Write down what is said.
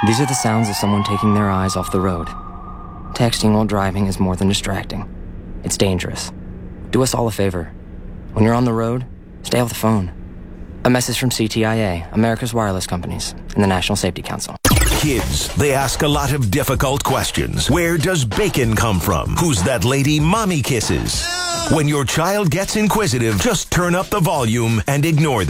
These are the sounds of someone taking their eyes off the road. Texting while driving is more than distracting. It's dangerous. Do us all a favor. When you're on the road, stay off the phone. A message from CTIA, America's wireless companies, and the National Safety Council. Kids, they ask a lot of difficult questions. Where does bacon come from? Who's that lady mommy kisses? When your child gets inquisitive, just turn up the volume and ignore them.